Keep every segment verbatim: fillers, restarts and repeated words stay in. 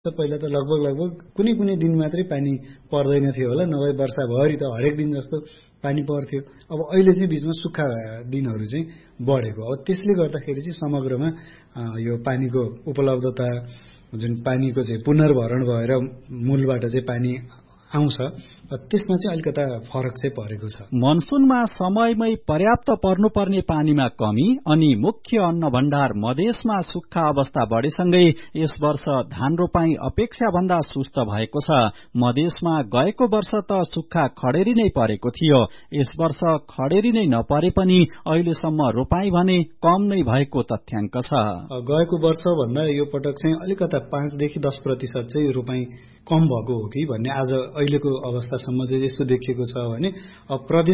पहिला त लगभग लगभग कुनै कुनै दिन मात्रै पानी पर्दैन थियो होला, नभए वर्षाभरि त हरेक दिन जस्तो पानी पर्थ्यो। अब अहिले चाहिँ बीचमा सुक्खा दिनहरू चाहिँ बढेको। अब त्यसले गर्दाखेरि चाहिँ समग्रमा यो पानीको उपलब्धता, जुन पानीको चाहिँ पुनर्भरण भएर मूलबाट चाहिँ पानी आउँछ, त्यसमा चाहिँ अलिकता फरक चाहिँ परेको छ। मनसुनमा समयमै पर्याप्त पर्नुपर्ने पानीमा कमी अनि मुख्य अन्न भण्डार मधेसमा सुक्खा अवस्था बढेसँगै यस वर्ष धान रोपाई अपेक्षा भन्दा सुस्त भएको छ। मधेसमा गएको वर्ष त सुक्खा खडेरी नै परेको थियो। यस वर्ष खडेरी नै नपरे पनि अहिलेसम्म रोपाई भने कम नै भएको तथ्याङ्क छ। गएको वर्ष भन्दा यो पटक चाहिँ अलिकता पाँचदेखि दस प्रतिशत चाहिँ रोपाई कम भएको हो कि भन्ने आज अहिलेको अवस्थासम्म चाहिँ यस्तो देखिएको छ भने अब प्रदेश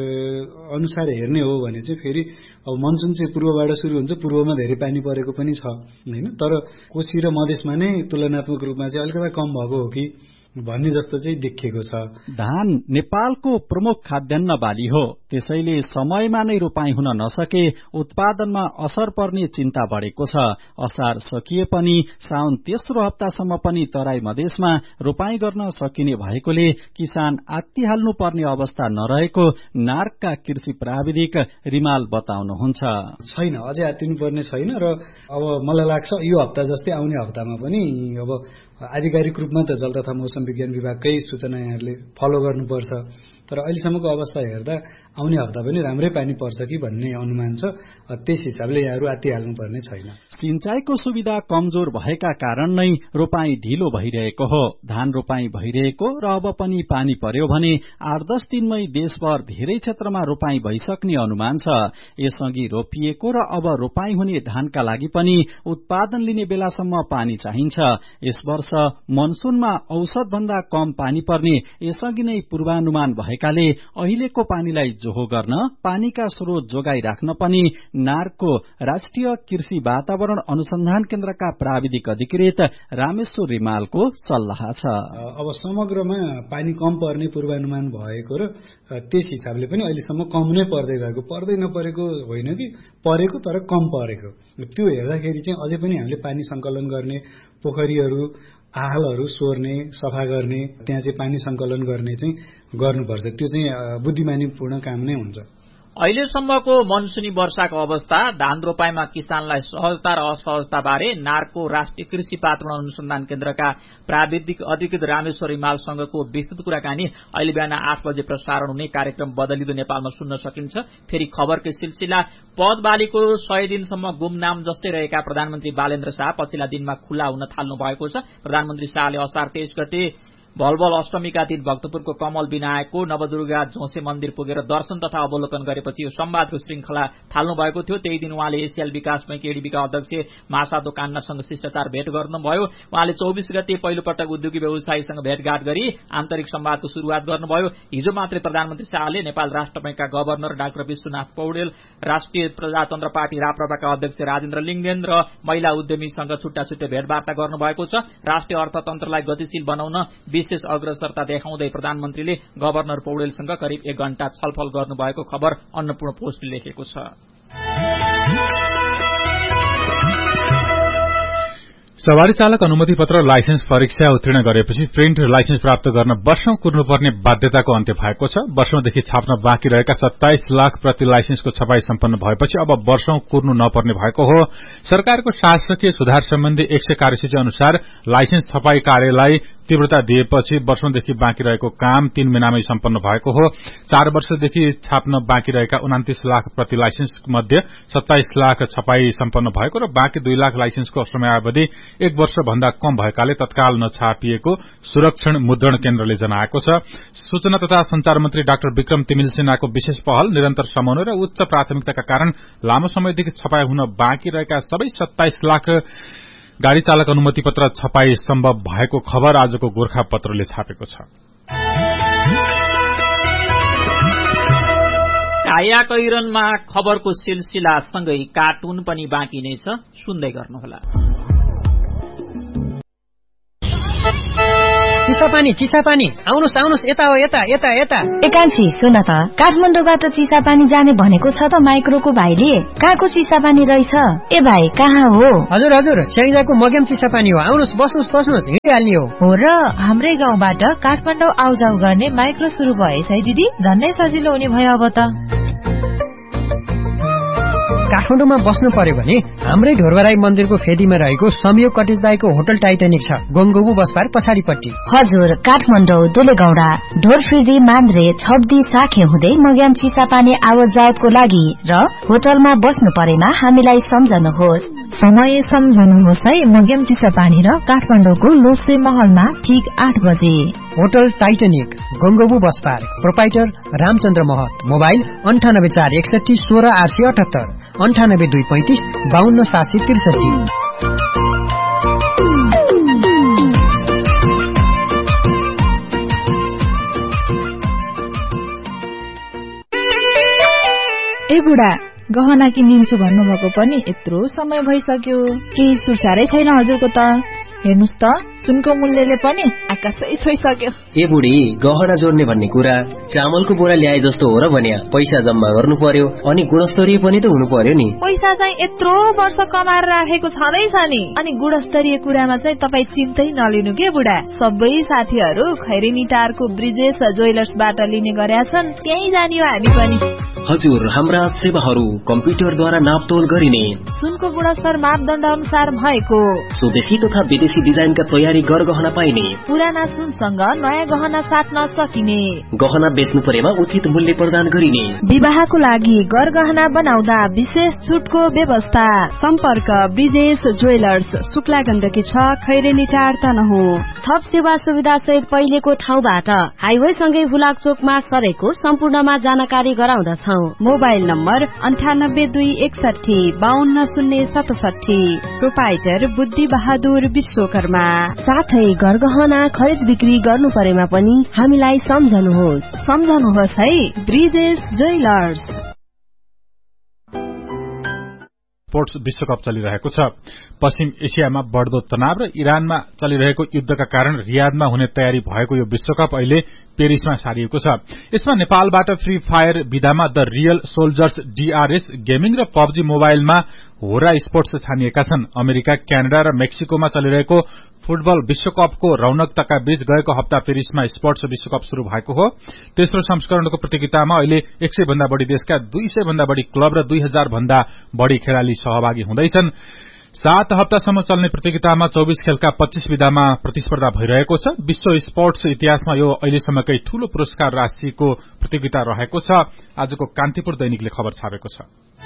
अनुसार हेर्ने हो भने चाहिँ फेरि अब मनसुन चाहिँ पूर्वबाट सुरु हुन्छ, पूर्वमा धेरै पानी परेको पनि छ हैन, तर कोशी र मधेसमा नै तुलनात्मक रूपमा चाहिँ अलिकता कम भएको हो कि भन्ने जस्तो चाहिँ देखिएको छ। धान नेपालको प्रमुख खाद्यान्न बाली हो, त्यसैले समयमा नै रोपाई हुन नसके उत्पादनमा असर पर्ने चिन्ता बढेको छ। असार सकिए पनि साउन तेस्रो हप्तासम्म पनि तराई मधेसमा रोपाई गर्न सकिने भएकोले किसान आत्तिहाल्नु पर्ने अवस्था नरहेको नार्कका कृषि प्राविधिक रिमाल बताउनुहुन्छ। छैन, अझै आत्तिनु पर्ने छैन र अब मलाई लाग्छ यो हप्ता जस्तै आउने हप्तामा पनि अब आधिकारिक रूपमा त जल तथा मौसम विज्ञान विभागकै सूचना यहाँले फलो गर्नुपर्छ, तर अहिलेसम्मको अवस्था हेर्दा आउने हप्ता पनि राम्रै पानी पर्छ कि भन्ने अनुमान छ। त्यस हिसाबले यहाँहरू आत्तिहाल्नु पर्ने छैन। सिंचाईको सुविधा कमजोर भएका कारण नै रोपाई ढिलो भइरहेको हो। धान रोपाई भइरहेको र अब पनि पानी पर्यो भने आठ दस दिनमै देशभर धेरै क्षेत्रमा रोपाई भइसक्ने अनुमान छ। यसअघि रोपिएको र अब रोपाई हुने धानका लागि पनि उत्पादन लिने बेलासम्म पानी चाहिन्छ। यस वर्ष मनसुनमा औसत भन्दा कम पानी पर्ने यसअघि नै पूर्वानुमान भएकाले अहिलेको पानीलाई जोहो गर्न पानीका स्रोत जोगाई राख्न पनि नार्कको राष्ट्रिय कृषि वातावरण अनुसन्धान केन्द्रका प्राविधिक अधिकृत रामेश्वर रिमालको सल्लाह छ। अब समग्रमा पानी कम पर्ने पूर्वानुमान भएको र त्यस हिसाबले पनि अहिलेसम्म कम नै पर्दै गएको, पर्दै नपरेको होइन कि परेको तर कम परेको। त्यो हेर्दाखेरि चाहिँ अझै पनि हामीले पानी संकलन गर्ने, पोखरीहरू आहालहरू सोर्ने, सफा गर्ने, त्यहाँ चाहिँ पानी संकलन गर्ने चाहिँ गर्नुपर्छ। त्यो चाहिँ बुद्धिमानीपूर्ण काम नै हुन्छ। अहिलेसम्मको मनसुनी वर्षाको अवस्था, धान रोपाईमा किसानलाई सहजता र असहजता बारे नार्कको राष्ट्रिय कृषि वातावरण अनुसन्धान केन्द्रका प्राविधिक अधिकृत रामेश्वर रिमालसँगको विस्तृत कुराकानी अहिले बिहान आठ बजे प्रसारण हुने कार्यक्रम बदलिँदो नेपालमा सुन्न सकिन्छ। फेरि खबरकै सिलसिला, पद बालीको सय दिनसम्म गुमनाम जस्तै रहेका प्रधानमन्त्री बालेन्द्र शाह पछिल्ला दिनमा खुल्ला हुन थाल्नु भएको छ। प्रधानमन्त्री शाहले असार तेइस गते भलभल अष्टमीका दिन भक्तपुरको कमल विनायकको नवदुर्गा झोसे मन्दिर पुगेर दर्शन तथा अवलोकन गरेपछि यो संवादको श्रृंखला थाल्नु भएको थियो। त्यही दिन उहाँले एसियल विकास बैंक एडीबीका अध्यक्ष मासादो कान्नासँग शिष्टाचार भेट गर्नुभयो। उहाँले चौबिस गते पहिलोपटक उद्योगी व्यवसायीसँग भेटघाट गरी आन्तरिक संवादको शुरूआत गर्नुभयो। हिजो मात्रै प्रधानमन्त्री शाहले नेपाल राष्ट्र बैंकका गभर्नर डाक्टर विश्वनाथ पौडेल, राष्ट्रिय प्रजातन्त्र पार्टी राप्रपाका अध्यक्ष राजेन्द्र लिङ्गदेन र महिला उद्यमीसँग छुट्टा छुट्टै भेटवार्ता गर्नुभएको छ। राष्ट्रिय अर्थतन्त्रलाई गतिशील बनाउन विशेष अग्रसरता देखाउँदै प्रधानमन्त्रीले गभर्नर पौडेलसँग करिब एक घण्टा छलफल गर्नुभएको खबर अन्नपूर्ण पोस्टले लेखेको छ। सवारी चालक अनुमति पत्र लाइसेन्स परीक्षा उत्तीर्ण गरेपछि प्रिन्ट लाइसेन्स प्राप्त गर्न वर्षौं कुर्नुपर्ने बाध्यताको अन्त्य भएको छ। वर्षौंदेखि छाप्न बाँकी रहेका सत्ताइस लाख प्रति लाइसेन्सको छपाई सम्पन्न भएपछि अब वर्षौं कुर्नु नपर्ने भएको हो। सरकारको शासकीय सुधार सम्बन्धी एक सय कार्यसूची अनुसार लाइसेन्स छपाई कार्यलाई तीव्रता दिएपछि वर्षौंदेखि बाँकी रहेको काम तीन महिनामै सम्पन्न भएको हो। चार वर्षदेखि छाप्न बाँकी रहेका उनातिस लाख प्रति लाइसेन्स मध्ये सत्ताइस लाख छपाई सम्पन्न भएको र बाँकी दुई लाख लाइसेन्सको समयावधि एक वर्ष भन्दा कम भएकाले तत्काल नछापिएको सुरक्षण मुद्रण केन्द्रले जनाएको छ। सूचना तथा संचार मन्त्री डाक्टर विक्रम तिमिल सिन्हाको विशेष पहल, निरन्तर समन्वय र उच्च प्राथमिकताका कारण लामो समयदेखि छपाई हुन बाँकी रहेका सबै सत्ताइस लाख गाड़ी चालक अनुमति पत्र छपाई सम्भव भएको खबर आजको गोर्खापत्रले छापेको छ। काया कैरनमा खबरको सिलसिलासँगै कार्टुन पनि बाँकी नै छ, सुन्दै गर्नुहोला। चिसापानी चिसापानी आउनुस् आउनुस् यता हो यता यता यता एकान्छी सुन त काठमाडौँबाट चिसापानी जाने भनेको छ त माइक्रोको भाइले कहाँको चिसापानी रहेछ ए भाइ कहाँ हो हजुर हजुर स्याङ्जाको मग्याम चिसापानी हो आउनुस् बस्नुस् बस्नुस् हिँडिहाल्ने हो हो र हाम्रै गाउँबाट काठमाडौँ आउजाउ गर्ने माइक्रो सुरु भएछ है दिदी झन्नै सजिलो हुने भयो अब त काठमाडौँमा बस्नु पर्यो भने हाम्रै ढोरबराई मन्दिरको फेदीमा रहेको संयोग कटेज बाईको होटल टाइटानिक छ गोङगोबु बसपार पछाडिपट्टि हजुर काठमाडौँ दुलेगौडा ढोरफिर्दी मान्द्रे छब्दी साखे हुँदै मग्याम चिसापानी आवत जावतको लागि र होटलमा बस्नु परेमा हामीलाई सम्झनुहोस् समय सम्झनुहोस् है मग्याम चिसापानी र काठमाडौँको लोसे महलमा ठीक आठ बजे होटल टाइटानिक गोङगोबु बसपार प्रोपाइटर रामचन्द्र महत मोबाइल अन्ठानब्बे चार एकसठी सोह्र आठ सय अठहत्तर अन्ठानब्बे दुई पैंतिस बाहन्न सात सय त्रिसठी ए बुढा गहना किनिन्छु भन्नुभएको पनि यत्रो समय भइसक्यो केही सुरसारै छैन हजुरको त हेर्नुस् त सुनको मूल्यले पनि आकाशै छोइसक्यो ए बुढी गहना जोड्ने भन्ने कुरा चामलको बोरा ल्याए जस्तो हो र भन्या पैसा जम्मा गर्नु पर्यो अनि गुणस्तरीय पनि त हुनु पर्यो नि पैसा चाहिँ यत्रो वर्ष कमाएर राखेको छँदैछ नि अनि गुणस्तरीय कुरामा चाहिँ तपाई चिन्तै नलिनु के बुढा सबै साथीहरू खैरेनी टारको ब्रिजेश ज्वेलर्सबाट लिने गरेका छन् त्यही जानियो हामी पनि हजुर हाम्रा सेवाहरू कम्प्युटरद्वारा नापतोल गरिने सुनको गुणस्तर मापदण्ड अनुसार भएको स्वदेशी तथा विदेशी डिजाइनका तयारी गरगहना पाइने पुराना सुनसँग नयाँ गहना साट्न सकिने गहना बेच्नु परेमा उचित मूल्य प्रदान गरिने विवाहको लागि गरगहना बनाउँदा विशेष छुटको व्यवस्था सम्पर्क ब्रिजेश ज्वेलर्स शुक्ला गण्डकी छ खैरेनी टार तनहुँ थप सेवा सुविधा सहित पहिलेको ठाउँबाट हाइवे सँगै हुलाक चोकमा सरेको सम्पूर्णमा जानकारी गराउँदछौ मोबाइल नम्बर अन्ठानब्बे दुई एकसठी बाहन्न शून्य सतसठी प्रोपाइटर बुद्धि बहादुर विश्वकर्मा साथै गरगहना खरिद बिक्री गर्नु परेमा पनि हामीलाई सम्झनुहोस् सम्झनुहोस् है ब्रिजेश ज्वेलर्स स्पोर्ट्स विश्वकप चलिरहेको छ पश्चिम एसियामा बढ्दो तनाव र इरानमा चलिरहेको युद्धका कारण रियादमा हुने तयारी भएको यो विश्वकप अहिले पेरिसमा सारिएको छ यसमा नेपालबाट फ्री फायर विधामा the real soldiers DRS gaming र पबजी मोबाइलमा होरा स्पोर्ट्स छानिएका छन् अमेरिका क्यानाडा र मेक्सिकोमा चलिरहेको फुटबल विश्वकपको रौनकताका बीच गएको हप्ता पेरिसमा स्पोर्ट्स विश्वकप शुरू भएको हो तेस्रो संस्करणको प्रतियोगितामा अहिले एक सय भन्दा बढ़ी देशका दुई सय भन्दा बढ़ी क्लब र दुई हजार भन्दा बढ़ी खेलाड़ी सहभागी हुँदैछन् सात हप्तासम्म चल्ने प्रतियोगितामा चौबीस खेलका पच्चीस विधामा प्रतिस्पर्धा भइरहेको छ विश्व स्पोर्ट्स इतिहासमा यो अहिलेसम्मकै ठूलो पुरस्कार राशिको प्रतियोगिता रहेको छ आजको कान्तिपुर दैनिकले खबर छापेको छ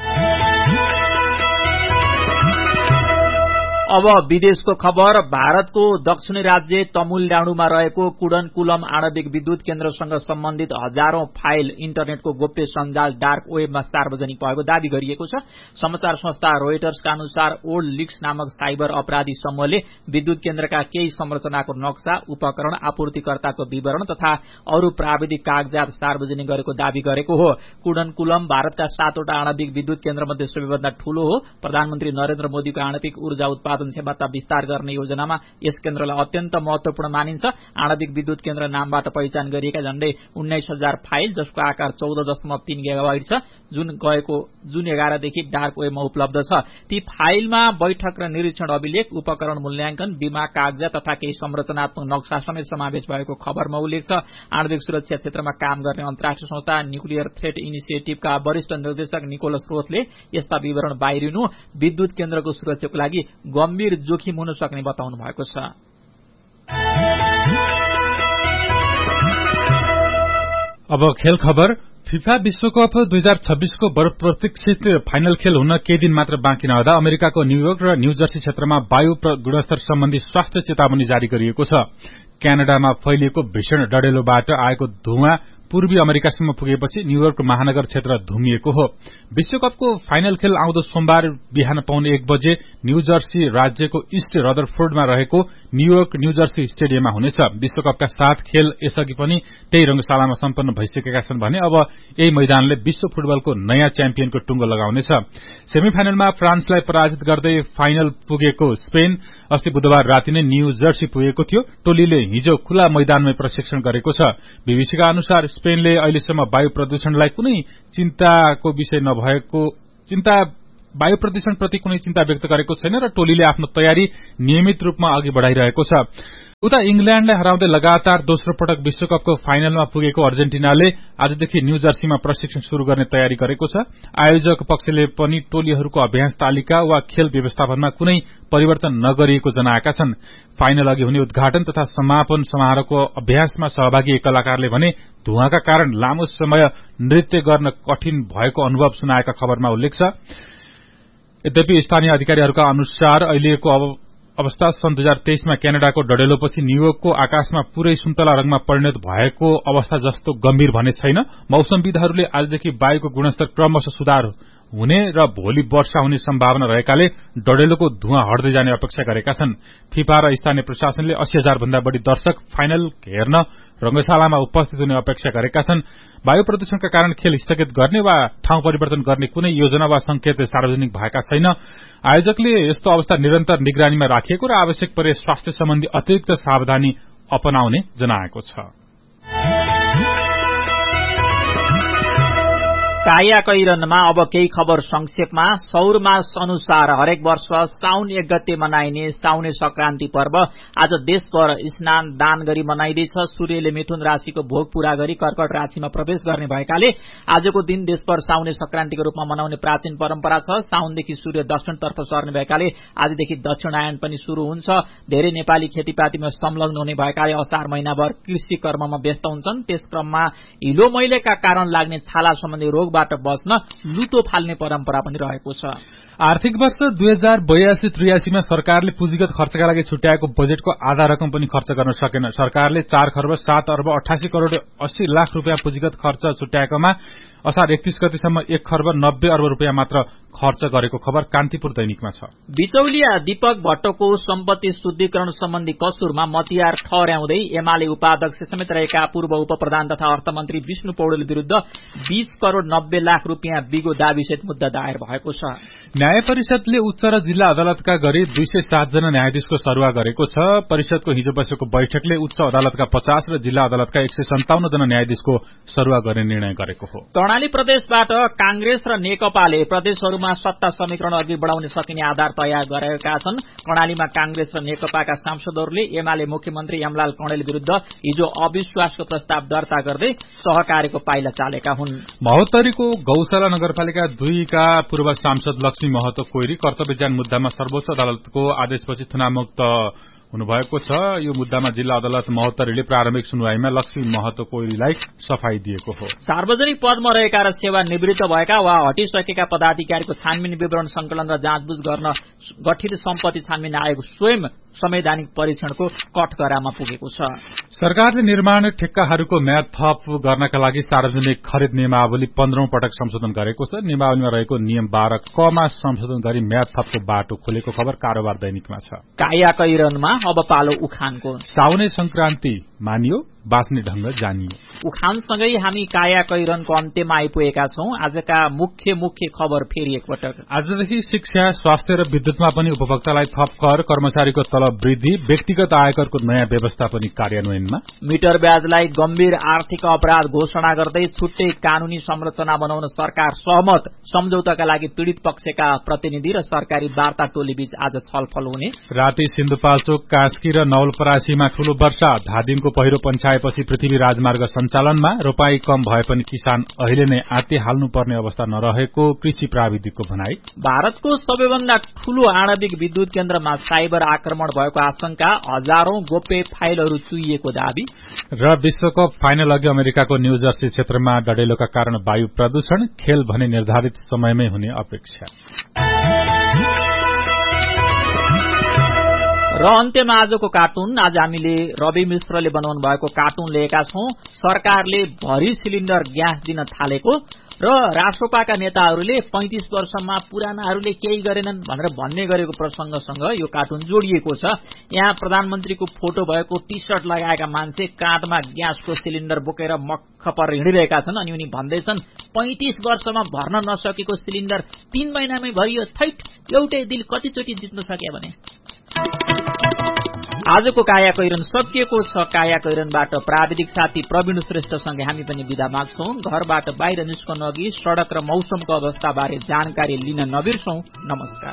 अब विदेशको खबर भारतको दक्षिणी राज्य तमिलनाडुमा रहेको कुडनकुलम आणविक विद्युत केन्द्रसँग सम्बन्धित हजारौं फाइल इन्टरनेटको गोप्य सञ्जाल डार्क वेबमा सार्वजनिक भएको दावी गरिएको छ समाचार संस्था रोयटर्सका अनुसार ओल्ड लिक्स नामक साइबर अपराधी समूहले विद्युत केन्द्रका केही संरचनाको नक्सा उपकरण आपूर्तिकर्ताको विवरण तथा अरू प्राविधिक कागजात सार्वजनिक गरेको दावी गरेको हो कुडनकुलम भारतका सातवटा आणविक विद्युत केन्द्रमध्ये सबैभन्दा ठूलो हो प्रधानमन्त्री नरेन्द्र मोदीको आणविक ऊर्जा उत्पादन क्षमता विस्तार गर्ने योजनामा यस केन्द्रलाई अत्यन्त महत्वपूर्ण मानिन्छ आणविक विद्युत केन्द्र नामबाट पहिचान गरिएका झण्डै उन्नाइस हजार फाइल जसको आकार चौध दशमलव तीन गिगाबाइट छ जुन गएको जुन एघारदेखि डार्क वेबमा उपलब्ध छ ती फाइलमा बैठक र निरीक्षण अभिलेख उपकरण मूल्याङ्कन बीमा कागजात तथा केही संरचनात्मक नक्सा समेत समावेश भएको खबरमा उल्लेख छ आणविक सुरक्षा क्षेत्रमा काम गर्ने अन्तर्राष्ट्रिय संस्था न्युक्लियर थ्रेट इनिसिएटिभका वरिष्ठ निर्देशक निकोलस रोथले यस्ता विवरण बाहिरिनु विद्युत केन्द्रको सुरक्षाको लागि गम्भीर जोखिम हुन सक्ने बताउनु भएको छ अब खेल खबर फिफा विश्वकप दुई हजार छब्बीसको बहुप्रतीक्षित फाइनल खेल हुन केही दिन मात्र बाँकी नहुँदा अमेरिकाको न्यूयोर्क र न्यूजर्सी क्षेत्रमा वायु गुणस्तर सम्बन्धी स्वास्थ्य चेतावनी जारी गरिएको छ क्यानाडामा फैलिएको भीषण डढेलोबाट आएको धुवाँ पूर्वी अमेरिकासम्म पुगेपछि न्यूयोर्क महानगर क्षेत्र धुमिएको हो। विश्वकपको फाइनल खेल आउँदो सोमबार बिहान पाउने एक बजे न्यूजर्सी राज्यको इस्ट रदरफोर्डमा रहेको न्यूयोर्क न्यूजर्सी स्टेडियममा हुनेछ। विश्वकपका सात खेल यसअघि पनि त्यही रंगशालामा सम्पन्न भइसकेका छन् भने अब यही मैदानले विश्व फुटबलको नयाँ च्याम्पियनको टुंगो लगाउनेछ। सेमिफाइनलमा फ्रान्सलाई पराजित गर्दै फाइनल पुगेको स्पेन अस्ति बुधबार राति नै न्यू जर्सी पुगेको थियो। टोलीले हिजो खुला मैदानमै प्रशिक्षण गरेको छ। बीबीसीका अनुसार स्पेनले अहिलेसम्म वायु प्रदूषणलाई कुनै चिन्ताको विषय नभएको चिन्ता वायु प्रदूषणप्रति कुनै चिन्ता व्यक्त गरेको छैन र टोलीले आफ्नो तयारी नियमित रूपमा अघि बढ़ाइरहेको छ। उता इंग्ल्याण्डलाई हराउँदै लगातार दोस्रो पटक विश्वकपको फाइनलमा पुगेको अर्जेन्टिनाले आजदेखि न्यू जर्सीमा प्रशिक्षण शुरू गर्ने तयारी गरेको छ। आयोजक पक्षले पनि टोलीहरूको अभ्यास तालिका वा खेल व्यवस्थापनमा कुनै परिवर्तन नगरिएको जनाएका छन्। फाइनल अघि हुने उद्घाटन तथा समापन समारोहको अभ्यासमा सहभागी एक कलाकारले भने धुवाका कारण लामो समय नृत्य गर्न कठिन भएको अनुभव सुनाएका खबरमा उल्लेख छ। यद्यपि स्थानीय अधिकारीहरूका अनुसार अहिलेको अवस्था सन् दुई हजार तेइसमा क्यानाडाको डडेलोपछि न्यूयोर्कको आकाशमा पूरै सुन्तला रंगमा परिणत भएको अवस्था जस्तो गम्भीर भने छैन। मौसमविदहरूले आजदेखि वायुको गुणस्तर क्रमशः सुधार हुने र भोलि वर्षा हुने सम्भावना रहेकाले डडेलोको धुवाँ हट्दै जाने अपेक्षा गरेका छन्। फिफा र स्थानीय प्रशासनले अस्सी हजार भन्दा बढ़ी दर्शक फाइनल हेर्न रंगशालामा उपस्थित हुने अपेक्षा गरेका छन्। वायु प्रदूषणका कारण खेल स्थगित गर्ने वा ठाउँ परिवर्तन गर्ने कुनै योजना वा संकेत सार्वजनिक भएका छैन। आयोजकले यस्तो अवस्था निरन्तर निगरानीमा राखिएको र आवश्यक परे स्वास्थ्य सम्बन्धी अतिरिक्त सावधानी अपनाउने जनाएको छ। कायाकैरनमा अब केही खबर संक्षेपमा। सौर मास अनुसार हरेक वर्ष साउन एक गते मनाइने साउने संक्रान्ति पर्व आज देशभर स्नान दान गरी मनाइँदैछ। सूर्यले मिथुन राशिको भोग पूरा गरी कर्कट राशिमा प्रवेश गर्ने भएकाले आजको दिन देशभर साउने संक्रान्तिको रूपमा मनाउने प्राचीन परम्परा छ। साउनदेखि सूर्य दक्षिणतर्फ सर्ने भएकाले आजदेखि दक्षिणायन पनि शुरू हुन्छ। धेरै नेपाली खेतीपातीमा संलग्न हुने भएकाले असार महिनाभर कृषि कर्ममा व्यस्त हुन्छन्। त्यस क्रममा हिलो मैलेका कारण लाग्ने छाला सम्बन्धी रोग बाट बस्न लुतो फाल्ने परम्परा पनि रहेको छ। आर्थिक वर्ष दुई हजार बयासी त्रियासीमा सरकारले पुँजीगत खर्चका लागि छुट्याएको बजेटको आधा रकम पनि खर्च गर्न सकेन। सरकारले चार खर्ब सात अर्ब अठासी करोड़ अस्सी लाख रूपियाँ पुँजीगत खर्च छुट्याएकोमा असार एकतीस गतिसम्म एक खर्ब नब्बे अर्ब रूपियाँ मात्र खर्च गरेको खबर कान्तिपुर दैनिकमा छ। बिचौलिया दीपक भट्टको सम्पत्ति शुद्धिकरण सम्बन्धी कसुरमा मतियार ठहर्याउँदै एमाले उपाध्यक्ष समेत रहेका पूर्व उपप्रधान तथा अर्थमन्त्री विष्णु पौडेल विरूद्ध बीस करोड़ नब्बे लाख रूपियाँ बिगो दाबीसहित मुद्दा दायर भएको छ। न्याय परिषदले उच्च र जिल्ला अदालतका गरी दुई सय सात जना न्यायाधीशको सरुवा गरेको छ। परिषदको हिजो बसेको बैठकले उच्च अदालतका पचास र जिल्ला अदालतका एक सय सन्ताउन्न जना न्यायाधीशको सरुवा गर्ने निर्णय गरेको हो। कर्णाली प्रदेशबाट कांग्रेस र नेकपाले प्रदेशहरूमा सत्ता समीकरण अघि बढ़ाउन सकिने आधार तयार गरेका छन्। कर्णालीमा कांग्रेस र नेकपाका सांसदहरूले एमाले मुख्यमन्त्री यमलाल कणेल विरूद्ध हिजो अविश्वासको प्रस्ताव दर्ता गर्दै सहकार्यको पाइला चालेका हुन्। महोत्तरीको गौशाला नगरपालिका दुईका पूर्व सांसद लक्ष्मी महतो कोइरी कर्तव्यज्ञान मुद्दामा सर्वोच्च अदालतको आदेशपछि थुनामुक्त हुनुभएको छ। यो मुद्दामा जिल्ला अदालत महोत्तरीले प्रारम्भिक सुनवाईमा लक्ष्मी महतो कोइरीलाई सफाई दिएको हो। सार्वजनिक पदमा रहेका र सेवा निवृत्त भएका वा हटिसकेका पदाधिकारीको छानबिन विवरण संकलन र जाँचबुझ गर्न गठित सम्पत्ति छानबिन आयोग स्वयं संवैधानिक परीक्षणको कठघरामा पुगेको छ। सरकारले निर्माण ठेक्काहरूको म्याद थप गर्नका लागि सार्वजनिक खरिद नियमावली पन्ध्रौं पटक संशोधन गरेको छ। नियमावलीमा रहेको नियम बाह्र कमा संशोधन गरी म्याद थपको बाटो खोलेको खबर कारोबार दैनिकमा छ। कायाकैरनमा अब पालो उखानको। साउने संक्रान्ति मानियो बाँच्ने ढंग जानियो। उखानसँगै हामी कायाकैरनको अन्त्यमा आइपुगेका छौं। आजका मुख्य मुख्य खबर फेरि एकपटक। आजदेखि शिक्षा स्वास्थ्य र विद्युतमा पनि उपभोक्तालाई थप कर, कर्मचारीको तलब वृद्धि, व्यक्तिगत आयकरको नयाँ व्यवस्था पनि कार्यान्वयनमा। मिटर ब्याजलाई गम्भीर आर्थिक अपराध घोषणा गर्दै छुट्टै कानूनी संरचना बनाउन सरकार सहमत। सम्झौताका लागि पीड़ित पक्षका प्रतिनिधि र सरकारी वार्ता टोली बीच आज छलफल हुने। राति सिन्धुपाल्चोक, कास्की र नवलपरासीमा ठूलो वर्षा, धादिङको पहिरो पञ्चाएपछि पृथ्वी राजमार्ग सञ्चालनमा। रोपाई कम भए पनि किसान अहिले नै आत्ति हाल्नुपर्ने अवस्था नरहेको कृषि प्राविधिकको भनाई। भारतको सबैभन्दा ठूलो आणविक विद्युत केन्द्रमा साइबर आक्रमण भएको आशंका, हजारौं गोप्य फाइलहरू चुइएको दावी। र विश्वकप फाइनल अघि अमेरिकाको न्यू जर्सी क्षेत्रमा डडेलोका कारण वायु प्रदूषण, खेल भने निर्धारित समयमै हुने अपेक्षा। र अन्त्यमा आजको कार्टुन। आज हामीले रवि मिश्रले बनाउनु भएको कार्टुन लिएका छौं। सरकारले भरि सिलिण्डर ग्यास दिन थालेको र राष्ट्रपाका नेताहरूले पैंतिस वर्षमा पुरानाहरूले केही गरेनन् भनेर भन्ने गरेको प्रसंगसँग यो कार्टुन जोडिएको छ। यहाँ प्रधानमन्त्रीको फोटो भएको टी शर्ट लगाएका मान्छे काँधमा ग्यासको सिलिण्डर बोकेर मक्ख पर हिँडिरहेका छन् अनि उनी भन्दैछन् पैंतिस वर्षमा भर्न नसकेको सिलिण्डर तीन महिनामै भरियो। थैट, एउटै दिल कतिचोटि जित्न सके भने। आजको काया कैरन सकिएको छ। काया कैरनबाट प्राविधिक साथी प्रवीण श्रेष्ठसँगै हामी पनि बिदा माग्छौं। घरबाट बाहिर निस्कनु अघि सड़क र मौसमको अवस्थाबारे जानकारी लिन नबिर्सौं। नमस्कार।